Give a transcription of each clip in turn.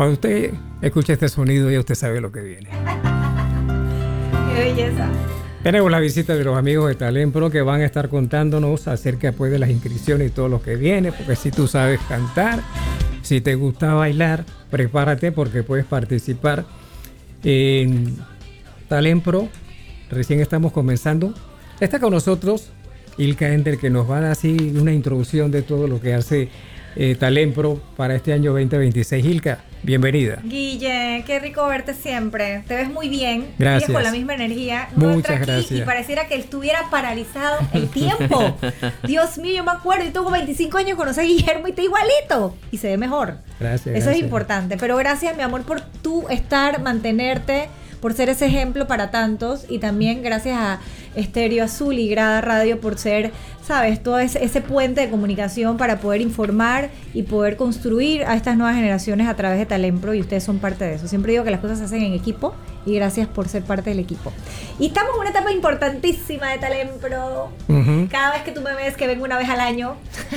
Cuando usted escucha este sonido, ya usted sabe lo que viene. ¡Qué belleza! Tenemos la visita de los amigos de Talempro que van a estar contándonos acerca pues, de las inscripciones y todo lo que viene, porque si tú sabes cantar, si te gusta bailar, prepárate porque puedes participar en Talempro. Recién estamos comenzando. Está con nosotros Ilka Ender, que nos va a dar así una introducción de todo lo que hace Talempro para este año 2026. Ilka, bienvenida. Guille, qué rico verte siempre. Te ves muy bien. Gracias. Sigues con la misma energía. Muchas gracias. Y pareciera que estuviera paralizado el tiempo. Dios mío, yo me acuerdo. Yo tengo 25 años, conocí a Guillermo y está igualito. Y se ve mejor. Gracias. Eso es importante. Pero gracias, mi amor, por tú estar, mantenerte, por ser ese ejemplo para tantos. Y también gracias a Estéreo Azul y Grada Radio por ser, sabes, todo ese puente de comunicación para poder informar y poder construir a estas nuevas generaciones a través de Talempro, y ustedes son parte de eso. Siempre digo que las cosas se hacen en equipo y gracias por ser parte del equipo. Y estamos en una etapa importantísima de Talempro. Cada vez que tú me ves que vengo una vez al año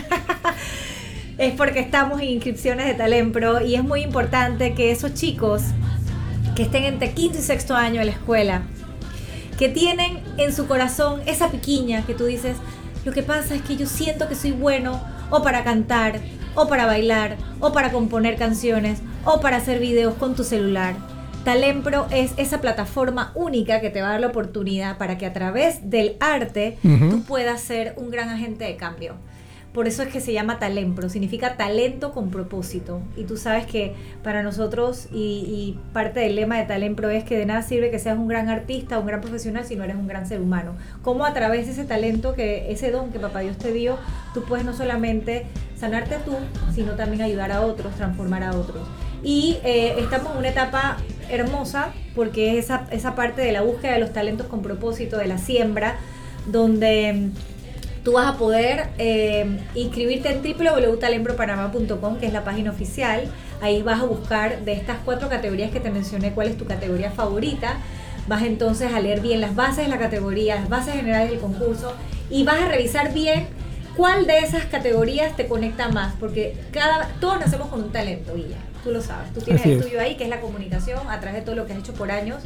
es porque estamos en inscripciones de Talempro, y es muy importante que esos chicos que estén entre quinto y sexto año de la escuela, que tienen en su corazón esa piquiña que tú dices, lo que pasa es que yo siento que soy bueno o para cantar, o para bailar, o para componer canciones, o para hacer videos con tu celular. Talempro es esa plataforma única que te va a dar la oportunidad para que a través del arte tú puedas ser un gran agente de cambio. Por eso es que se llama Talempro, significa talento con propósito. Y tú sabes que para nosotros, y parte del lema de Talempro es que de nada sirve que seas un gran artista, un gran profesional, si no eres un gran ser humano. Cómo a través de ese talento, ese don que Papá Dios te dio, tú puedes no solamente sanarte tú, sino también ayudar a otros, transformar a otros. Y estamos en una etapa hermosa, porque es esa parte de la búsqueda de los talentos con propósito, de la siembra, donde tú vas a poder inscribirte en www.talempropanamá.com, que es la página oficial. Ahí vas a buscar de estas 4 categorías que te mencioné cuál es tu categoría favorita. Vas entonces a leer bien las bases de la categoría, las bases generales del concurso, y vas a revisar bien cuál de esas categorías te conecta más, porque todos nacemos con un talento, Guilla. Tú lo sabes. Tú tienes el tuyo ahí, que es la comunicación, a través de todo lo que has hecho por años.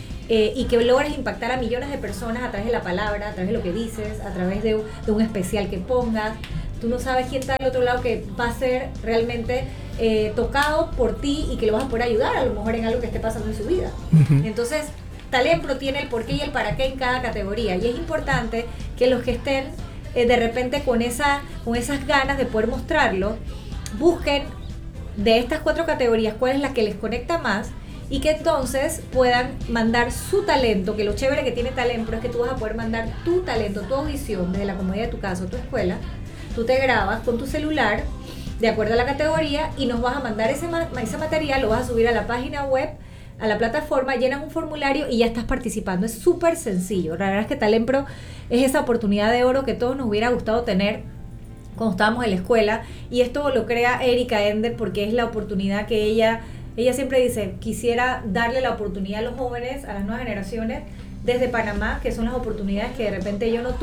Y que logras impactar a millones de personas a través de la palabra, a través de lo que dices, a través de un especial que pongas. Tú no sabes quién está del otro lado que va a ser realmente tocado por ti y que lo vas a poder ayudar a lo mejor en algo que esté pasando en su vida. Entonces, Talempro tiene el porqué y el para qué en cada categoría, y es importante que los que estén de repente con esas ganas de poder mostrarlo, busquen de estas 4 categorías cuál es la que les conecta más, y que entonces puedan mandar su talento, que lo chévere que tiene Talempro es que tú vas a poder mandar tu talento, tu audición desde la comodidad de tu casa o tu escuela. Tú te grabas con tu celular de acuerdo a la categoría y nos vas a mandar ese material, lo vas a subir a la página web, a la plataforma, llenas un formulario y ya estás participando. Es súper sencillo. La verdad es que Talempro es esa oportunidad de oro que todos nos hubiera gustado tener cuando estábamos en la escuela, y esto lo crea Erika Ender porque es la oportunidad que ella siempre dice, quisiera darle la oportunidad a los jóvenes, a las nuevas generaciones desde Panamá, que son las oportunidades que de repente yo no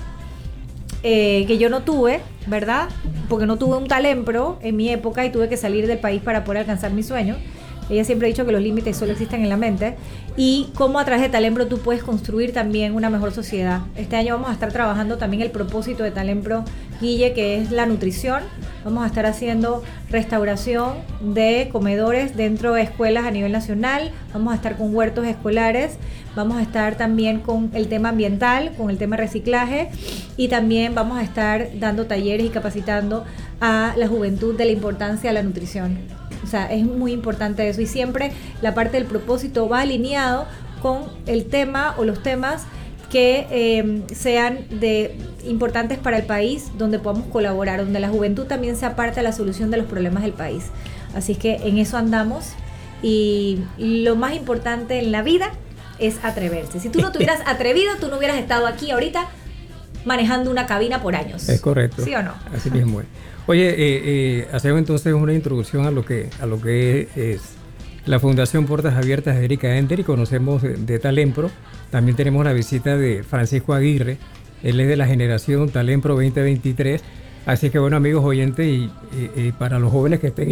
tuve, ¿verdad? Porque no tuve un Talempro en mi época y tuve que salir del país para poder alcanzar mis sueños. Ella siempre ha dicho que los límites solo existen en la mente, y cómo a través de Talempro tú puedes construir también una mejor sociedad. Este año vamos a estar trabajando también el propósito de Talempro, Guille, que es la nutrición. Vamos a estar haciendo restauración de comedores dentro de escuelas a nivel nacional. Vamos a estar con huertos escolares. Vamos a estar también con el tema ambiental, con el tema reciclaje, y también vamos a estar dando talleres y capacitando a la juventud de la importancia de la nutrición. O sea, es muy importante eso, y siempre la parte del propósito va alineado con el tema o los temas que sean importantes para el país, donde podamos colaborar, donde la juventud también sea parte de la solución de los problemas del país. Así es que en eso andamos, y lo más importante en la vida es atreverse. Si tú no te hubieras atrevido, tú no hubieras estado aquí ahorita manejando una cabina por años. Es correcto. ¿Sí o no? Así mismo es. Oye, hacemos entonces una introducción a lo que es la Fundación Puertas Abiertas de Erika Ender, y conocemos de Talempro. También tenemos la visita de Francisco Aguirre. Él es de la generación Talempro 2023. Así que bueno, amigos oyentes, y para los jóvenes que estén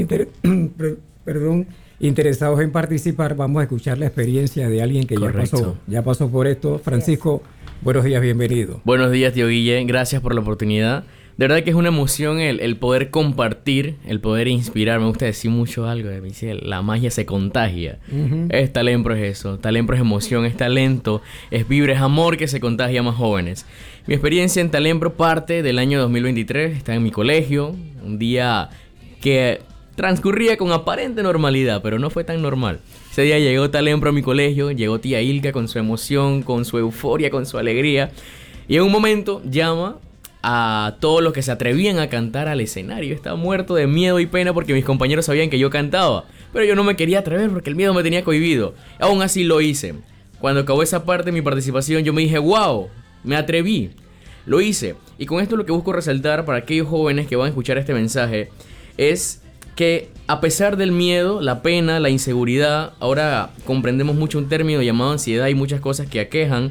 interesados en participar, vamos a escuchar la experiencia de alguien que ya pasó por esto. Francisco, buenos días, bienvenido. Buenos días, tío Guille, gracias por la oportunidad. De verdad que es una emoción el poder compartir, el poder inspirar. Me gusta decir mucho algo, me dice, la magia se contagia. Talempro es eso, Talempro es emoción, es talento, es vibra, es amor que se contagia a más jóvenes. Mi experiencia en Talempro parte del año 2023, estaba en mi colegio, un día que transcurría con aparente normalidad, pero no fue tan normal. Ese día llegó Talempro a mi colegio, llegó tía Ilka con su emoción, con su euforia, con su alegría, y en un momento llama a todos los que se atrevían a cantar al escenario. Estaba muerto de miedo y pena porque mis compañeros sabían que yo cantaba, pero yo no me quería atrever porque el miedo me tenía cohibido. Aún así lo hice. Cuando acabó esa parte de mi participación, yo me dije, wow, me atreví. Lo hice. Y con esto lo que busco resaltar para aquellos jóvenes que van a escuchar este mensaje es que a pesar del miedo, la pena, la inseguridad, ahora comprendemos mucho un término llamado ansiedad y muchas cosas que aquejan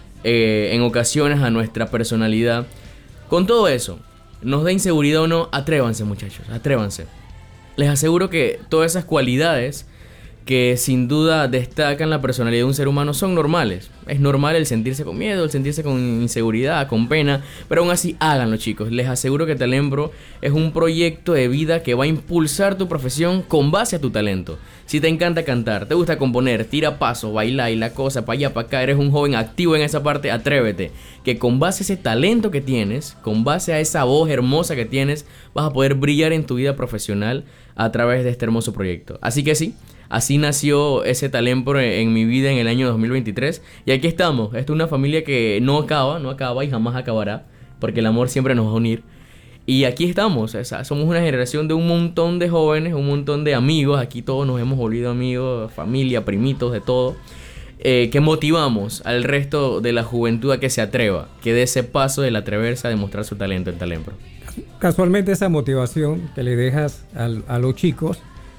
en ocasiones a nuestra personalidad. Con todo eso, nos da inseguridad o no, atrévanse, muchachos, atrévanse. Les aseguro que todas esas cualidades que sin duda destacan la personalidad de un ser humano son normales. Es normal el sentirse con miedo, el sentirse con inseguridad, con pena, pero aún así háganlo, chicos. Les aseguro que Talempro es un proyecto de vida que va a impulsar tu profesión con base a tu talento. Si te encanta cantar, te gusta componer, tira pasos, bailar y la cosa, para allá, para acá, eres un joven activo en esa parte, atrévete. Que con base a ese talento que tienes, con base a esa voz hermosa que tienes, vas a poder brillar en tu vida profesional a través de este hermoso proyecto. Así que sí, así nació ese Talempro en mi vida en el año 2023. Y aquí estamos. Esta es una familia que no acaba y jamás acabará, porque el amor siempre nos va a unir. Y aquí estamos, o sea, somos una generación de un montón de jóvenes, un montón de amigos. Aquí todos nos hemos volvido amigos, familia, primitos, de todo. Que motivamos al resto de la juventud a que se atreva, que dé ese paso del atreverse a demostrar su talento en Talempro. Casualmente esa motivación que le dejas a los chicos,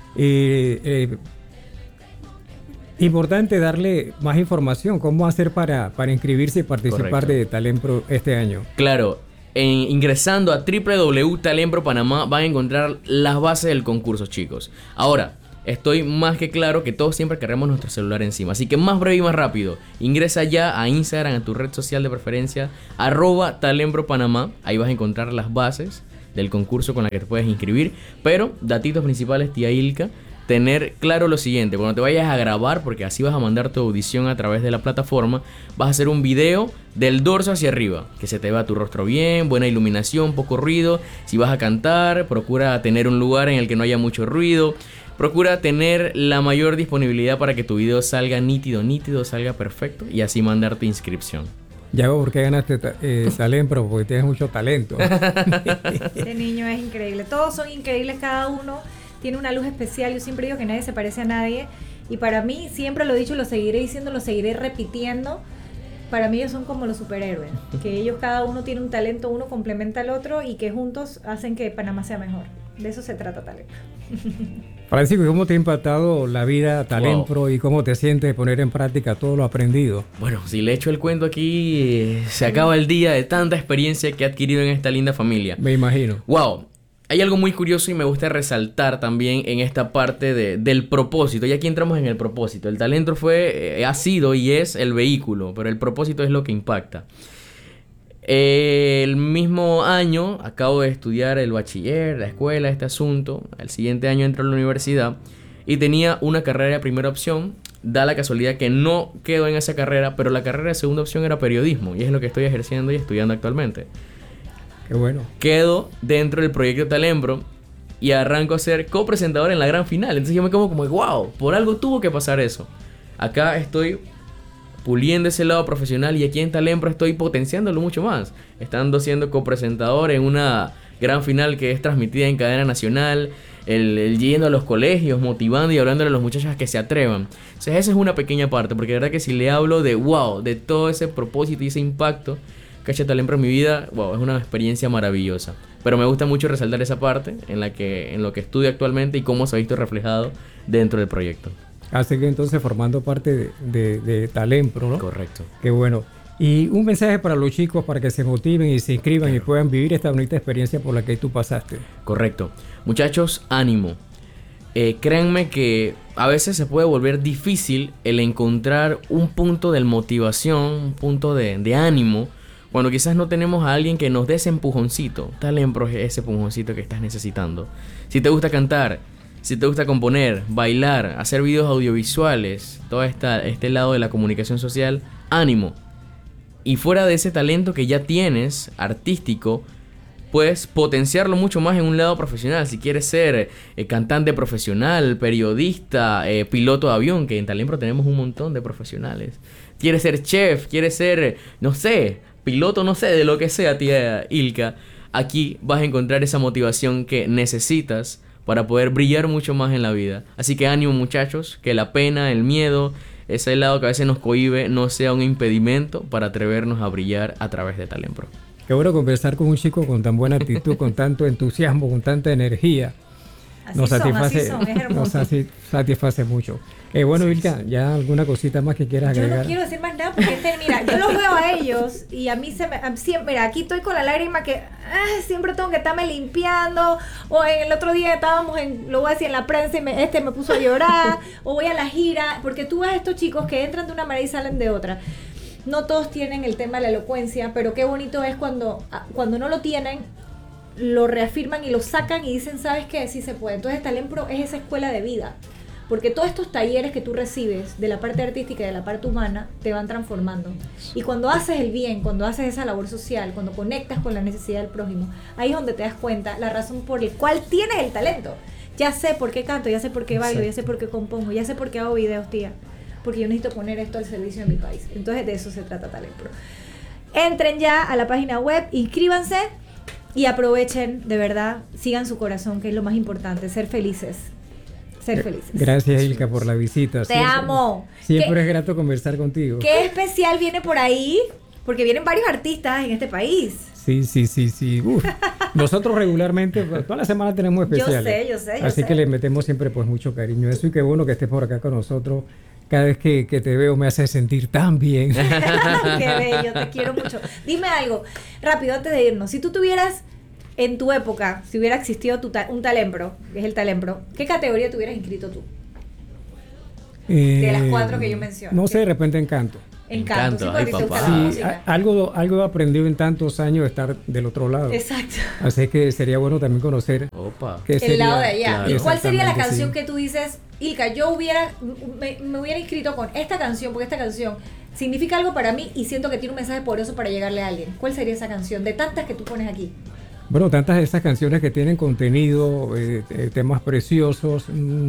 importante darle más información, cómo hacer para inscribirse y participar. Correcto. De Talempro este año. Claro. Ingresando a www.talempropanamá van a encontrar las bases del concurso, chicos. Ahora, estoy más que claro que todos siempre cargamos nuestro celular encima, así que más breve y más rápido, ingresa ya a Instagram, a tu red social de preferencia, @talempropanamá. Ahí vas a encontrar las bases del concurso con la que te puedes inscribir. Pero, datitos principales, tía Ilka, tener claro lo siguiente: cuando te vayas a grabar, porque así vas a mandar tu audición a través de la plataforma, vas a hacer un video del dorso hacia arriba, que se te vea tu rostro bien, buena iluminación, poco ruido. Si vas a cantar, procura tener un lugar en el que no haya mucho ruido. Procura tener la mayor disponibilidad para que tu video salga nítido, salga perfecto, y así mandar tu inscripción. Ya veo por qué ganaste Talempro, porque tienes mucho talento. Este niño es increíble, todos son increíbles, cada uno tiene una luz especial. Yo siempre digo que nadie se parece a nadie, y para mí, siempre lo he dicho, lo seguiré diciendo, lo seguiré repitiendo. Para mí ellos son como los superhéroes, que ellos cada uno tiene un talento, uno complementa al otro y que juntos hacen que Panamá sea mejor. De eso se trata Talempro. Francisco, ¿cómo te ha impactado la vida Talempro y cómo te sientes de poner en práctica todo lo aprendido? Bueno, si le echo el cuento aquí, se acaba el día de tanta experiencia que he adquirido en esta linda familia. Me imagino. Wow. Hay algo muy curioso y me gusta resaltar también en esta parte del propósito. Y aquí entramos en el propósito. El talento ha sido y es el vehículo, pero el propósito es lo que impacta. El mismo año acabo de estudiar el bachiller, la escuela, este asunto. El siguiente año entro a la universidad y tenía una carrera de primera opción. Da la casualidad que no quedo en esa carrera, pero la carrera de segunda opción era periodismo, y es lo que estoy ejerciendo y estudiando actualmente. Qué bueno. Quedo dentro del proyecto Talempro y arranco a ser copresentador en la gran final. Entonces yo me quedo como wow, por algo tuvo que pasar eso. Acá estoy puliendo ese lado profesional, y aquí en Talempro estoy potenciándolo mucho más, estando siendo copresentador en una gran final que es transmitida en cadena nacional, el yendo a los colegios, motivando y hablándole a los muchachos a que se atrevan. O sea, esa es una pequeña parte, porque de verdad que si le hablo de wow, de todo ese propósito y ese impacto que ha hecho Talempro en mi vida, wow, es una experiencia maravillosa. Pero me gusta mucho resaltar esa parte en lo que estudio actualmente y cómo se ha visto reflejado dentro del proyecto. Así que entonces formando parte de Talempro, ¿no? Correcto. Qué bueno. Y un mensaje para los chicos para que se motiven y se inscriban y puedan vivir esta bonita experiencia por la que tú pasaste. Correcto. Muchachos, ánimo. Créanme que a veces se puede volver difícil el encontrar un punto de motivación, un punto de ánimo, cuando quizás no tenemos a alguien que nos dé ese empujoncito. Talempro es ese empujoncito que estás necesitando. Si te gusta cantar, si te gusta componer, bailar, hacer videos audiovisuales, todo este lado de la comunicación social, ánimo. Y fuera de ese talento que ya tienes, artístico, puedes potenciarlo mucho más en un lado profesional. Si quieres ser cantante profesional, periodista, piloto de avión, que en Talempro tenemos un montón de profesionales. Quieres ser chef, quieres ser, no sé, piloto, no sé, de lo que sea, tía Ilka. Aquí vas a encontrar esa motivación que necesitas para poder brillar mucho más en la vida. Así que ánimo, muchachos, que la pena, el miedo, ese lado que a veces nos cohíbe, no sea un impedimento para atrevernos a brillar a través de Talempro. Qué bueno conversar con un chico con tan buena actitud, con tanto entusiasmo, con tanta energía. Así Nos satisface, es hermoso. nos satisface mucho. Bueno, Ilka, ¿ya alguna cosita más que quieras agregar? Yo no quiero decir más nada porque mira, yo los veo a ellos y a mí siempre, mira, aquí estoy con la lágrima que siempre tengo que estarme limpiando, o en el otro día estábamos lo voy a decir en la prensa y me puso a llorar, o voy a la gira, porque tú ves a estos chicos que entran de una manera y salen de otra. No todos tienen el tema de la elocuencia, pero qué bonito es cuando no lo tienen, lo reafirman y lo sacan y dicen, ¿sabes qué? Sí se puede. Entonces Talempro es esa escuela de vida, porque todos estos talleres que tú recibes de la parte artística y de la parte humana te van transformando. Y cuando haces el bien, cuando haces esa labor social, cuando conectas con la necesidad del prójimo, ahí es donde te das cuenta la razón por la cual tienes el talento. Ya sé por qué canto, ya sé por qué bailo, ya sé por qué compongo, ya sé por qué hago videos, tía. Porque yo necesito poner esto al servicio de mi país. Entonces de eso se trata Talempro. Entren ya a la página web, inscríbanse y aprovechen, de verdad, sigan su corazón, que es lo más importante, ser felices. Ser felices. Gracias, Ilka, por la visita. Te amo. Siempre es grato conversar contigo. ¿Qué especial viene por ahí? Porque vienen varios artistas en este país. Sí. Nosotros regularmente, toda la semana tenemos especiales. Yo sé. Así que le metemos siempre pues mucho cariño. Eso, y qué bueno que estés por acá con nosotros. Cada vez que te veo me hace sentir tan bien. Qué bello, te quiero mucho. Dime algo, rápido, antes de irnos. Si tú tuvieras, en tu época, si hubiera existido un Talempro, que es el Talempro, ¿qué categoría te hubieras inscrito tú? De las 4 que yo menciono. No sé, de repente en canto. Encanto, ay, sí, porque papá. te gusta la Sí, música. algo he aprendido en tantos años de estar del otro lado. Exacto. Así que sería bueno también conocer Opa. qué El lado de allá. Claro. ¿Y cuál sería la Exactamente, canción sí. que tú dices, Ilka, me hubiera inscrito con esta canción, porque esta canción significa algo para mí y siento que tiene un mensaje poderoso para llegarle a alguien? ¿Cuál sería esa canción de tantas que tú pones aquí? Bueno, tantas de esas canciones que tienen contenido, temas preciosos.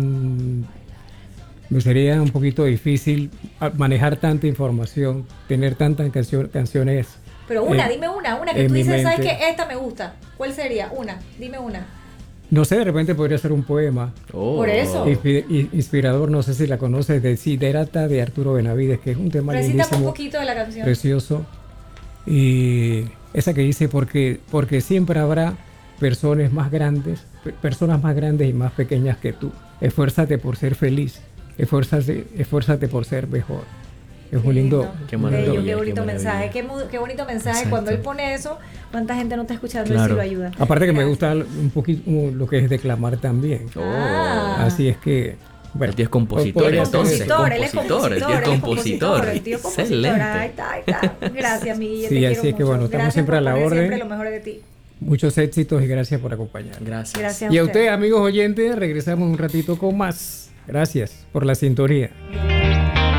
Me sería un poquito difícil manejar tanta información, tener tantas canciones. Pero dime una que en tú mi dices, ¿sabes mente. qué? Esta me gusta. ¿Cuál sería? Dime una. No sé, de repente podría ser un poema Oh. Por eso. inspirador, no sé si la conoces, de Siddhartha de Arturo Benavides, que es un tema Recítame un lindísimo, poquito de la canción. precioso. Y esa que dice, porque siempre habrá personas más grandes y más pequeñas que tú. Esfuérzate por ser feliz. Esfuérzate por ser mejor. Es un lindo. Qué Bello, maravilla, qué bonito qué mensaje. maravilla. Qué bonito mensaje. Exacto. Cuando él pone eso, ¿cuánta gente no está escuchando Claro. y si lo ayuda? Aparte que me Gracias. gusta un poquito lo que es declamar también. Ah. Así es que. Bueno, El tío es compositor, podría ser- entonces. Él es compositor. El tío es compositor. El tío es compositor. Excelente. Ahí está. Gracias, mi Guille, Sí, te quiero así es que mucho. bueno, estamos Gracias siempre a por la poner orden. Siempre lo mejor de ti. Muchos éxitos y gracias por acompañarnos. Gracias. Gracias Y a usted. ustedes, amigos oyentes, regresamos un ratito con más. Gracias por la sintonía.